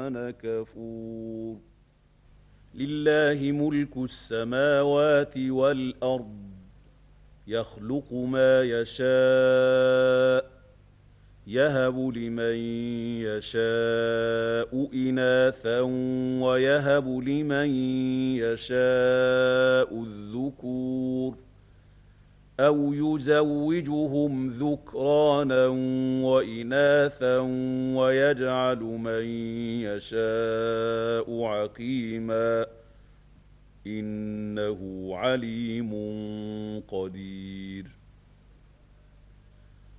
أنا كفور لله ملك السماوات والأرض يخلق ما يشاء يهب لمن يشاء إناثا ويهب لمن يشاء الذكور أو يزوجهم ذكرانا وإناثا ويجعل من يشاء عقيما إنه عليم قدير